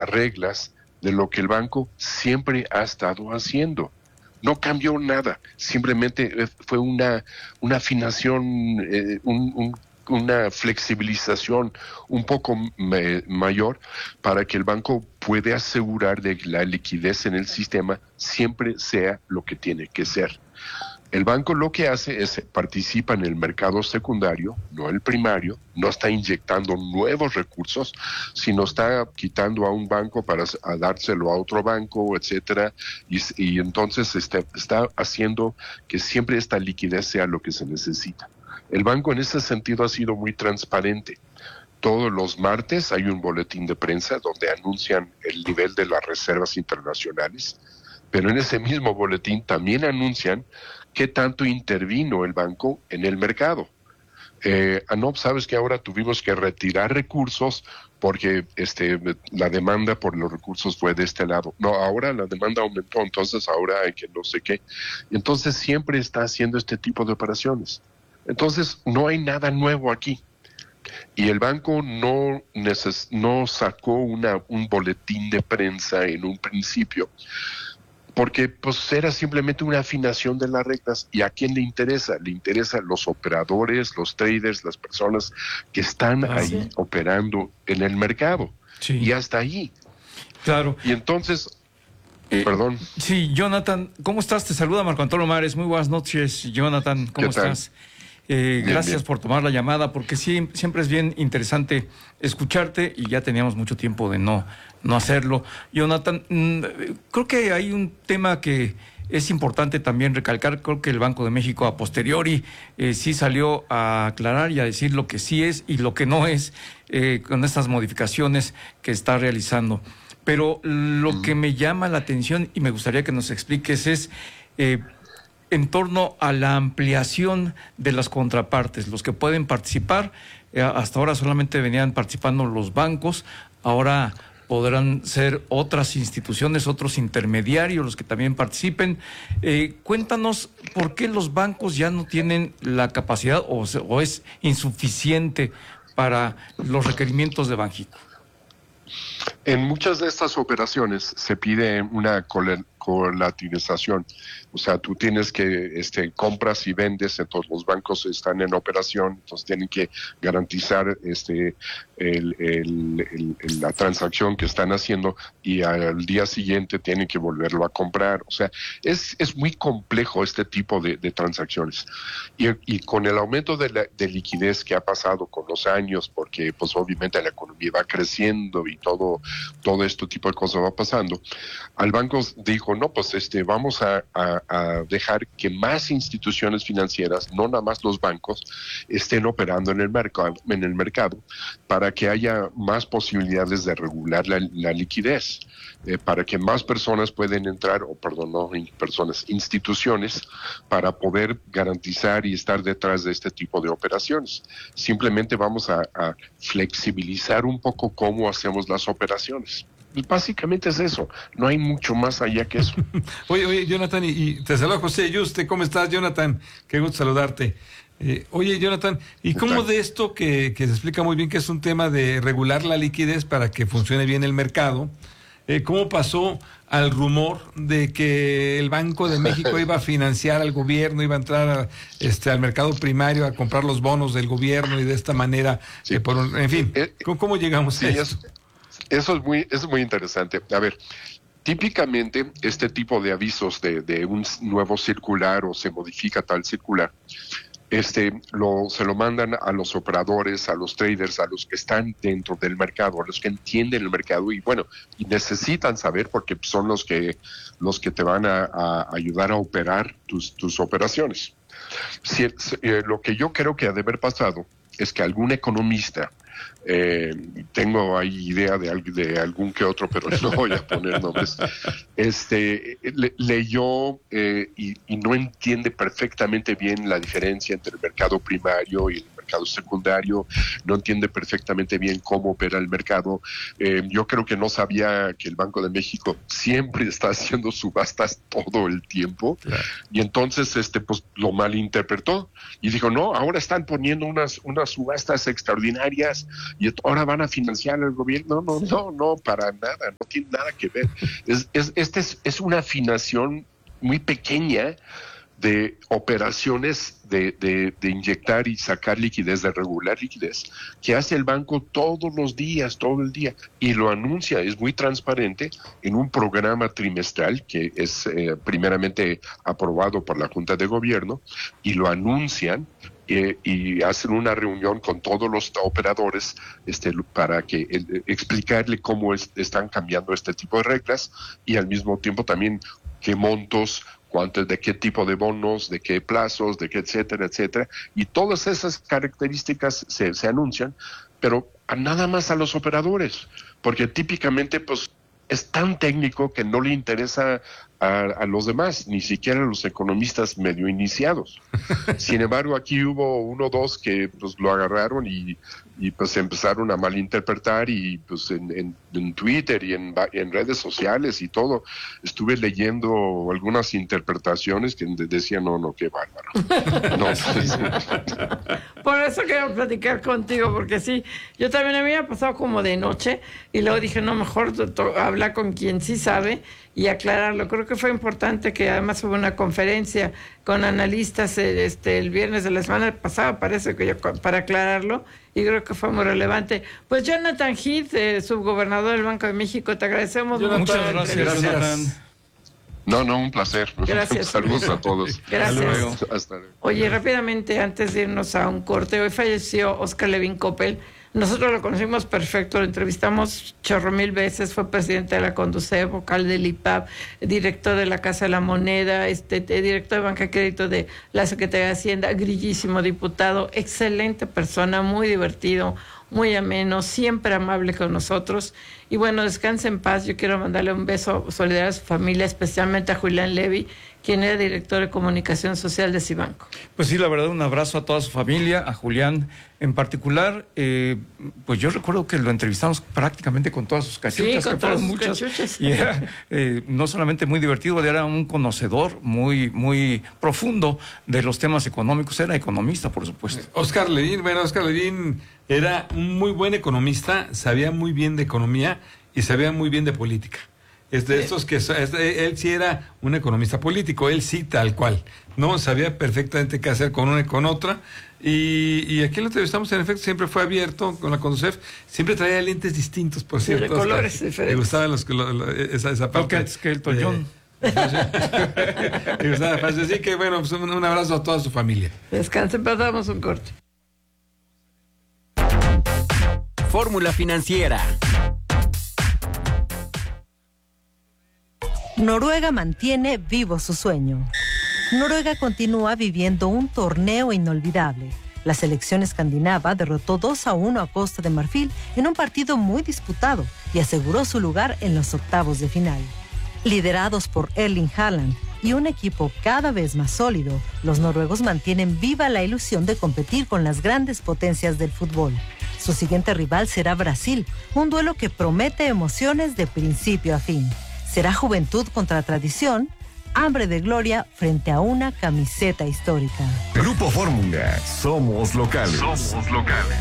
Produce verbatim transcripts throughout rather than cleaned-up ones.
reglas de lo que el banco siempre ha estado haciendo. No cambió nada, simplemente fue una, una afinación, eh, un, un, una flexibilización un poco me, mayor para que el banco pueda asegurar de que la liquidez en el sistema siempre sea lo que tiene que ser. El banco lo que hace es participa en el mercado secundario, no el primario, no está inyectando nuevos recursos, sino está quitando a un banco para a dárselo a otro banco, etcétera, y, y entonces está, está haciendo que siempre esta liquidez sea lo que se necesita. El banco en ese sentido ha sido muy transparente. Todos los martes hay un boletín de prensa donde anuncian el nivel de las reservas internacionales, pero en ese mismo boletín también anuncian qué tanto intervino el banco en el mercado. Eh, Anop, sabes que ahora tuvimos que retirar recursos porque este, la demanda por los recursos fue de este lado. No, ahora la demanda aumentó, entonces ahora hay que no sé qué. Entonces siempre está haciendo este tipo de operaciones. Entonces no hay nada nuevo aquí. Y el banco no, neces- no sacó una, un boletín de prensa en un principio, porque pues era simplemente una afinación de las reglas. ¿Y a quién le interesa? Le interesa los operadores, los traders, las personas que están Ah, ahí sí. operando en el mercado. Sí. Y hasta ahí. Claro. Y entonces, Eh, perdón. Sí, Jonathan, ¿cómo estás? Te saluda Marco Antonio Mares. Muy buenas noches, Jonathan. ¿Cómo ¿Qué tal? estás? Eh, Bien, gracias bien. por tomar la llamada, porque sí, siempre es bien interesante escucharte y ya teníamos mucho tiempo de no, no hacerlo. Jonathan, mmm, creo que hay un tema que es importante también recalcar. Creo que el Banco de México a posteriori eh, sí salió a aclarar y a decir lo que sí es y lo que no es eh, con estas modificaciones que está realizando. Pero lo mm. que me llama la atención y me gustaría que nos expliques es eh, en torno a la ampliación de las contrapartes, los que pueden participar. Eh, hasta ahora solamente venían participando los bancos, ahora podrán ser otras instituciones, otros intermediarios los que también participen. Eh, cuéntanos por qué los bancos ya no tienen la capacidad o, o es insuficiente para los requerimientos de Banjico. En muchas de estas operaciones se pide una colateralización, o sea, tú tienes que este, compras y vendes, entonces los bancos están en operación, entonces tienen que garantizar este, el, el, el, el, la transacción que están haciendo y al día siguiente tienen que volverlo a comprar. O sea, es, es muy complejo este tipo de, de transacciones. Y, y con el aumento de, la, de liquidez que ha pasado con los años, porque pues obviamente la economía va creciendo y todo, todo este tipo de cosas va pasando, al banco dijo, no, pues este, vamos a, a, a dejar que más instituciones financieras, no nada más los bancos, estén operando en el mercado, en el mercado para que haya más posibilidades de regular la, la liquidez, eh, para que más personas puedan entrar, o perdón, no personas, instituciones, para poder garantizar y estar detrás de este tipo de operaciones. Simplemente vamos a, a flexibilizar un poco cómo hacemos las operaciones. Básicamente es eso, no hay mucho más allá que eso. Oye, oye, Jonathan, y, y te saluda José Yuste, ¿cómo estás, Jonathan? Qué gusto saludarte. Eh, oye, Jonathan, ¿y cómo de esto que, que se explica muy bien que es un tema de regular la liquidez para que funcione bien el mercado, eh, cómo pasó al rumor de que el Banco de México iba a financiar al gobierno, iba a entrar a, este, al mercado primario a comprar los bonos del gobierno y de esta manera, sí. eh, por un, en fin, eh, ¿cómo, cómo llegamos sí, a eso? eso? Eso es muy, es muy interesante. A ver, típicamente este tipo de avisos de, de un nuevo circular o se modifica tal circular, este, lo, se lo mandan a los operadores, a los traders, a los que están dentro del mercado, a los que entienden el mercado y bueno, y necesitan saber porque son los que, los que te van a, a ayudar a operar tus, tus operaciones. Si, eh, lo que yo creo que ha de haber pasado es que algún economista, Eh, tengo ahí idea de, de algún que otro, pero no voy a poner nombres, este, le, leyó eh, y, y no entiende perfectamente bien la diferencia entre el mercado primario y el mercado secundario, no entiende perfectamente bien cómo opera el mercado. Eh, yo creo que no sabía que el Banco de México siempre está haciendo subastas todo el tiempo, claro. Y entonces este pues lo malinterpretó y dijo, no, ahora están poniendo unas, unas subastas extraordinarias y ahora van a financiar al gobierno. No, no, no, no, para nada, no tiene nada que ver. Es, es, este es, es una afinación muy pequeña de operaciones de, de, de inyectar y sacar liquidez, de regular liquidez, que hace el banco todos los días, todo el día, y lo anuncia, es muy transparente en un programa trimestral que es eh, primeramente aprobado por la Junta de Gobierno, y lo anuncian eh, y hacen una reunión con todos los operadores este, para que eh, explicarle cómo es, están cambiando este tipo de reglas, y al mismo tiempo también qué montos, cuánto, de qué tipo de bonos, de qué plazos, de qué etcétera, etcétera. Y todas esas características se, se anuncian, pero a nada más a los operadores, porque típicamente pues es tan técnico que no le interesa a, a los demás, ni siquiera a los economistas medio iniciados. Sin embargo, aquí hubo uno o dos que pues lo agarraron y, y pues empezaron a malinterpretar, y pues en, en, en Twitter y en, en redes sociales y todo, estuve leyendo algunas interpretaciones que decían, no, no, qué bárbaro. No, pues, por eso quiero platicar contigo, porque sí, yo también me había pasado como de noche, y luego dije, no, mejor hablar con quien sí sabe y aclararlo. Creo que fue importante que además hubo una conferencia con analistas este el viernes de la semana pasada, parece que yo, para aclararlo, y creo que fue muy relevante. Pues Jonathan Heath, eh, subgobernador del Banco de México, te agradecemos mucho. Muchas gracias, Jonathan. No, no, un placer. Gracias. Saludos a todos. Gracias. Hasta luego. Hasta luego. Oye, rápidamente, antes de irnos a un corte, hoy falleció Oscar Levin Coppel. Nosotros lo conocimos perfecto, lo entrevistamos chorro mil veces, fue presidente de la Conducef, vocal del I P A B, director de la Casa de la Moneda, este, director de Banca y Crédito de la Secretaría de Hacienda, grillísimo diputado, excelente persona, muy divertido, muy ameno, siempre amable con nosotros. Y bueno, descanse en paz. Yo quiero mandarle un beso solidario a su familia, especialmente a Julián Levy, quien era director de comunicación social de Cibanco. Pues sí, la verdad, un abrazo a toda su familia, a Julián en particular. Eh, pues yo recuerdo que lo entrevistamos prácticamente con todas sus cachuchas, sí, con que fueron sus muchas. cachuchas. Y era eh, no solamente muy divertido, era un conocedor muy, muy profundo de los temas económicos. Era economista, por supuesto. Oscar Levin, bueno, Oscar Levin era un muy buen economista, sabía muy bien de economía y sabía muy bien de política. Es de estos que él sí era un economista político, él sí tal cual, no sabía perfectamente qué hacer con una y con otra, y, y aquí lo entrevistamos, en efecto siempre fue abierto con la Conducef, siempre traía lentes distintos, por sí, cierto. de colores Oscar, diferentes. Le gustaba los, lo, lo, esa, esa parte. Que el Tollón. Le gustaba, así que bueno, pues un, un abrazo a toda su familia. Descansen, pero damos un corte. Fórmula Financiera. Noruega mantiene vivo su sueño. Noruega continúa viviendo un torneo inolvidable. La selección escandinava derrotó dos a uno a Costa de Marfil en un partido muy disputado y aseguró su lugar en los octavos de final. Liderados por Erling Haaland y un equipo cada vez más sólido, los noruegos mantienen viva la ilusión de competir con las grandes potencias del fútbol. Su siguiente rival será Brasil, un duelo que promete emociones de principio a fin. Será juventud contra tradición, hambre de gloria frente a una camiseta histórica. Grupo Fórmula, somos locales. Somos locales.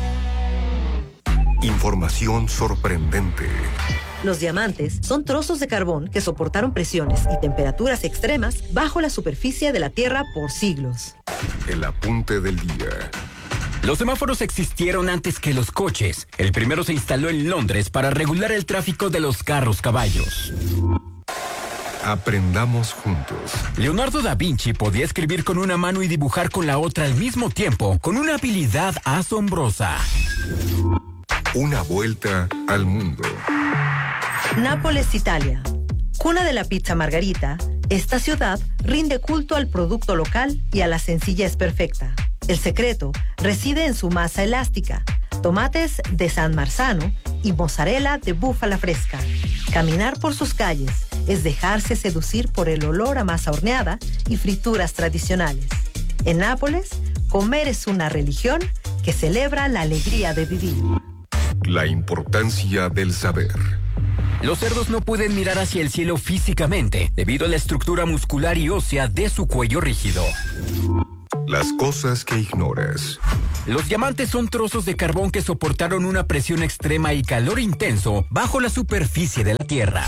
Información sorprendente. Los diamantes son trozos de carbón que soportaron presiones y temperaturas extremas bajo la superficie de la Tierra por siglos. El apunte del día. Los semáforos existieron antes que los coches. El primero se instaló en Londres para regular el tráfico de los carros caballos. Aprendamos juntos. Leonardo da Vinci podía escribir con una mano y dibujar con la otra al mismo tiempo, con una habilidad asombrosa. Una vuelta al mundo. Nápoles, Italia. Cuna de la pizza margarita, esta ciudad rinde culto al producto local y a la sencillez perfecta. El secreto reside en su masa elástica, tomates de San Marzano y mozzarella de búfala fresca. Caminar por sus calles es dejarse seducir por el olor a masa horneada y frituras tradicionales. En Nápoles, comer es una religión que celebra la alegría de vivir. La importancia del saber. Los cerdos no pueden mirar hacia el cielo físicamente debido a la estructura muscular y ósea de su cuello rígido. Las cosas que ignoras. Los diamantes son trozos de carbón que soportaron una presión extrema y calor intenso bajo la superficie de la Tierra.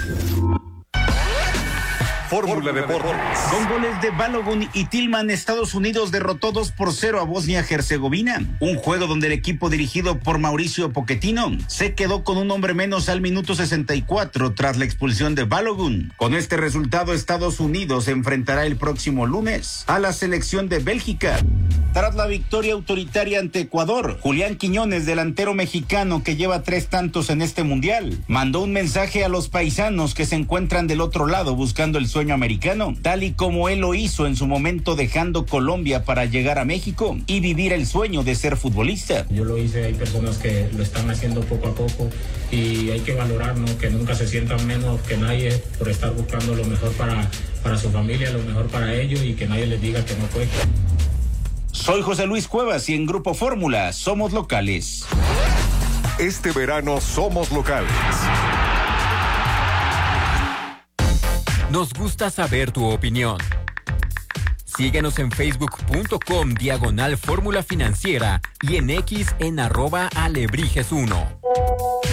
Fórmula Deportes. Con goles de Balogun y Tillman, Estados Unidos derrotó dos por cero a Bosnia-Herzegovina. Un juego donde el equipo dirigido por Mauricio Pochettino se quedó con un hombre menos al minuto sesenta y cuatro tras la expulsión de Balogun. Con este resultado, Estados Unidos se enfrentará el próximo lunes a la selección de Bélgica. Tras la victoria autoritaria ante Ecuador, Julián Quiñones, delantero mexicano que lleva tres tantos en este mundial, mandó un mensaje a los paisanos que se encuentran del otro lado buscando el sueño americano, tal y como él lo hizo en su momento dejando Colombia para llegar a México y vivir el sueño de ser futbolista. Yo lo hice, hay personas que lo están haciendo poco a poco y hay que valorar, ¿no?, que nunca se sientan menos que nadie por estar buscando lo mejor para, para su familia, lo mejor para ellos y que nadie les diga que no puede. Soy José Luis Cuevas y en Grupo Fórmula somos locales. Este verano somos locales. Nos gusta saber tu opinión. Síguenos en facebook.com diagonal Fórmula Financiera y en X en arroba alebrijes uno.